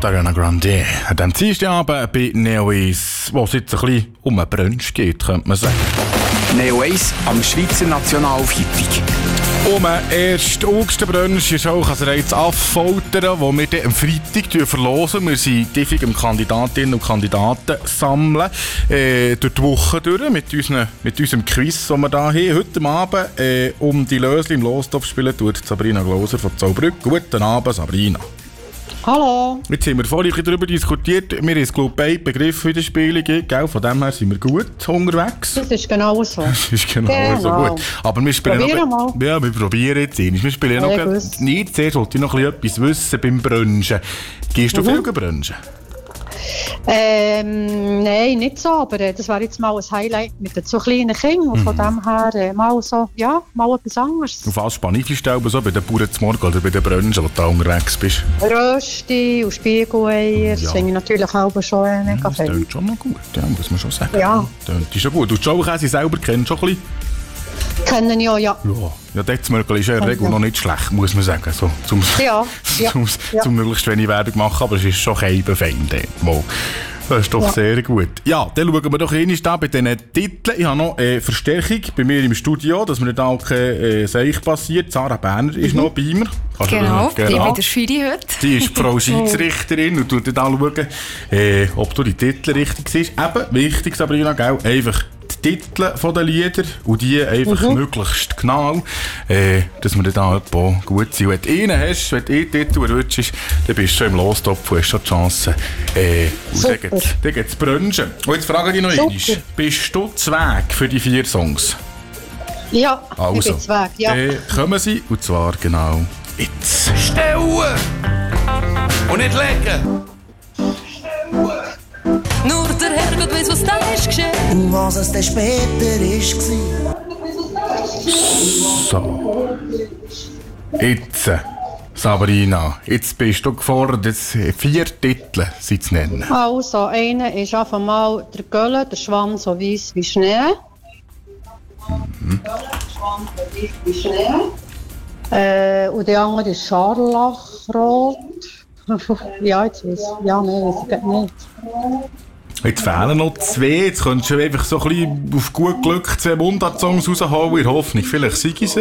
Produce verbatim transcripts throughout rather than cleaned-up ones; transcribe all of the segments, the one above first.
Ariana Grande. An diesem Dienstagabend bei Neo Eins, wo es jetzt ein bisschen um einen Brunch geht, könnte man sagen. Neo Eins am Schweizer Nationalfreitag. Um den ersten August Brunch ist auch also jetzt Affoltern, wo wir dann am Freitag verlosen. Wir sind tiefig am Kandidatinnen und Kandidaten sammeln. Äh, durch die Woche durch mit, unseren, mit unserem Quiz, den wir hier haben. Heute Abend äh, um die Lösli im Lostopf spielen tut Sabrina Gloser von Zaubrück. Guten Abend, Sabrina. Hallo. Jetzt haben wir vorhin darüber diskutiert. Wir haben, glaube ich, beide Begriffe in den Spielen gegeben. Von dem her sind wir gut unterwegs. Das ist genau so. Das ist genau, genau. so gut. Aber wir spielen probieren noch... Mal. Ja, wir probieren jetzt einmal. Wir spielen ja, noch... Gewusst. Nicht zuerst wollte ich noch etwas wissen beim Brunchen. Gehst du mhm. viel brunchen? Ähm, nein, nicht so, aber äh, das wäre jetzt mal ein Highlight mit den so kleinen Kindern. Und mhm. von dem her äh, mal so, ja, mal etwas anderes. Auf was spannend ist du so bei den Bauern zum Morgen oder bei den Brunchen, wo du da unterwegs bist? Rösti und Spiegeleier, ja. Das finde ich natürlich auch schon äh, mega fein. Das klingt schon noch gut, ja, muss man schon sagen. Ja. Das ist schon gut. Und die Schaukäse selber kennst du schon ein bisschen? Kennen ja, ja. Ja, ja das Mörgel ist ja in der Regel noch nicht schlecht, muss man sagen. So, zum, ja, ja, zum, ja. zum möglichst wenig Werbung machen, aber es ist schon kein fein. Das ist doch ja. sehr gut. Ja, dann schauen wir doch einmal da bei diesen Titeln. Ich habe noch eine Verstärkung bei mir im Studio, dass mir da auch kein äh, Seich passiert. Sarah Berner ist mhm. noch bei mir. Kannst genau, du, genau, die bin der heute. Die ist die Frau Schiedsrichterin und schaut dann schauen, äh, ob du die Titel richtig siehst. Eben, wichtig, Sabrina, gell? Einfach die Titel der Lieder und die einfach mhm. möglichst genau, äh, dass wir dann da gut sind. Wenn du einen hast, wenn du einen Titel erwünschst, dann bist du schon im Lostopf und hast schon die Chance. Äh, und dann geht es brunchen. Und jetzt frage ich dich noch einmal, bist du zu Weg für die vier Songs? Ja, also, ich bin zu Weg, ja. Äh, kommen sie, und zwar genau jetzt. Stellen! Und nicht legen! Nur der Herrgott weiss, was da ist geschehen. Und was es dann später ist. So. Jetzt, Sabrina, jetzt bist du gefordert, jetzt vier Titel sie zu nennen. Also, einer ist einfach mal der Gölle, der Schwanz so weiss wie Schnee. Mhm. Der Schwanz so weiss wie Schnee. Äh, und der andere ist Scharlachrot. Ja, jetzt weiss ich. Ja, nein, weiss ich nicht. Jetzt fehlen noch zwei. Jetzt könntest du einfach so ein bisschen auf gut Glück zwei Mundart-Songs rausholen, in der Hoffnung, vielleicht siegen sie.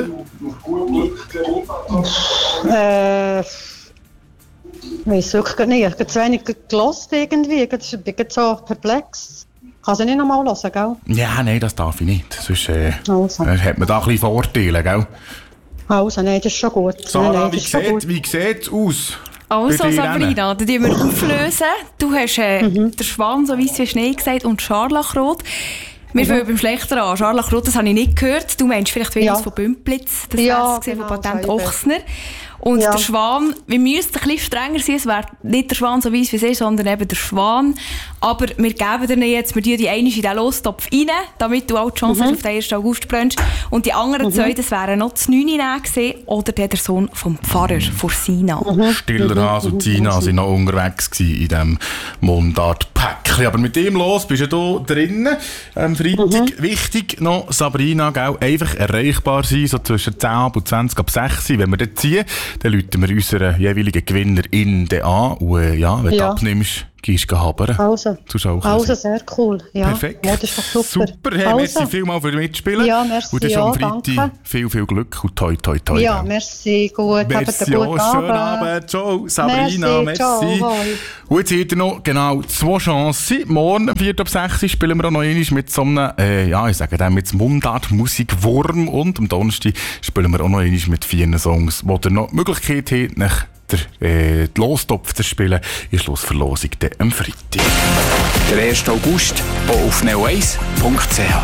Äh. Ich weiss wirklich nicht. Ich habe zu wenig gehört irgendwie. Ich bin so perplex. Kannst du nicht noch mal hören, gell? Ja, nein, das darf ich nicht. Sonst äh, also. hat man da ein bisschen Vorteile, gell? Also, nein, das ist schon gut. Sarah, nein, nein, wie sieht wie sieht's aus? Also, Sabrina, dann wir auflösen. Du hast äh, mhm. den Schwan so weiss wie Schnee gesagt und Scharlachrot. Wir mhm. fangen beim Schlechter an. Scharlachrot, das habe ich nicht gehört. Du meinst vielleicht wieder ja. von Bümplitz, das ja, gesehen genau, von Patent Ochsner. Und ja. der Schwan, wir müssten ein bisschen strenger sein, es wäre nicht der Schwan so weiss wie sie ist, sondern eben der Schwan. Aber wir geben dir jetzt, wir tun die eine in den Lostopf rein, damit du auch die Chance mhm. hast auf den ersten August brennst. Und die anderen mhm. zwei, das wären noch das neun gewesen oder der Sohn vom Pfarrer, von Sina. Mhm. Stiller Hase und Sina waren noch unterwegs in diesem Mundart-Päckchen. Aber mit dem los bist du hier drinnen am Freitag. Mhm. Wichtig noch, Sabrina, gell, einfach erreichbar sein, so zwischen zehn und zwanzig ab sechs. Wenn wir dort ziehen, dann rufen wir unseren jeweiligen Gewinnerin an. Und äh, ja, wenn ja. du abnimmst, gehst du habern. Also, also sehr cool. Ja. Perfekt. Ja, das ist doch super. Super, hey, also. merci vielmals für das Mitspielen. Ja, merci. Und dann ja, schon am Freitag danke. viel, viel Glück und toi, toi, toi. Ja, merci, gut. Merci, habt einen guten schönen Abend. Abend. Ciao, Sabrina, merci. merci. Ciao, und jetzt habt ihr noch genau zwei Chancen. Morgen, am vier ab sechs, spielen wir auch noch einmal mit so einem, äh, ja, ich sage dem, mit Mundart-Musik-Wurm. Und am Donnerstag spielen wir auch noch einmal mit vier Songs, wo ihr noch die Möglichkeit habt, nach der äh, Lostopf zu spielen, in Schlussverlosung am Freitag. Der erste August, auch auf neo eins punkt c h.